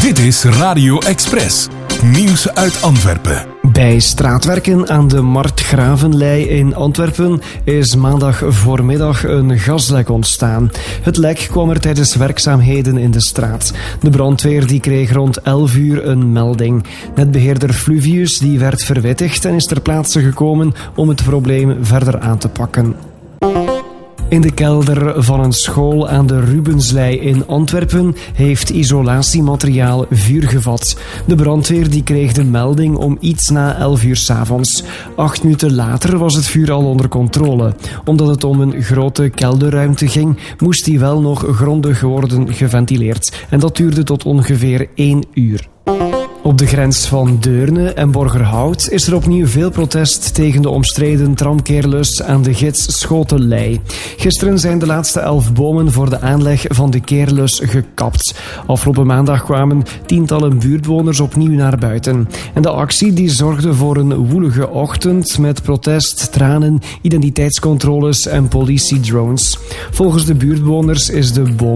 Dit is Radio Express. Nieuws uit Antwerpen. Bij straatwerken aan de Marktgravenlei in Antwerpen is maandag voormiddag een gaslek ontstaan. Het lek kwam er tijdens werkzaamheden in de straat. De brandweer die kreeg rond 11 uur een melding. Netbeheerder Fluvius die werd verwittigd en is ter plaatse gekomen om het probleem verder aan te pakken. In de kelder van een school aan de Rubenslei in Antwerpen heeft isolatiemateriaal vuur gevat. De brandweer die kreeg de melding om iets na 11 uur 's avonds. 8 minuten later was het vuur al onder controle. Omdat het om een grote kelderruimte ging, moest die wel nog grondig worden geventileerd. En dat duurde tot ongeveer 1 uur. Op de grens van Deurne en Borgerhout is er opnieuw veel protest tegen de omstreden tramkeerlus aan de gids Schotenlei. Gisteren zijn de laatste 11 bomen voor de aanleg van de keerlus gekapt. Afgelopen maandag kwamen tientallen buurtbewoners opnieuw naar buiten. En de actie die zorgde voor een woelige ochtend met protest, tranen, identiteitscontroles en politiedrones. Volgens de buurtbewoners is de boom